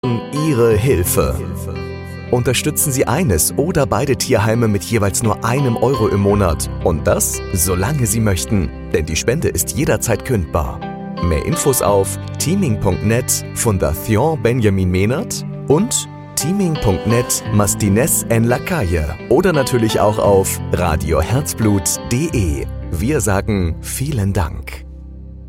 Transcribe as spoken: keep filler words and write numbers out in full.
Ihre Hilfe. Unterstützen Sie eines oder beide Tierheime mit jeweils nur einem Euro im Monat. Und das, solange Sie möchten. Denn die Spende ist jederzeit kündbar. Mehr Infos auf teaming punkt net Fundación Benjamin Mehnert und teaming punkt net Mastines en la Calle oder natürlich auch auf radio herzblut punkt de. Wir sagen vielen Dank.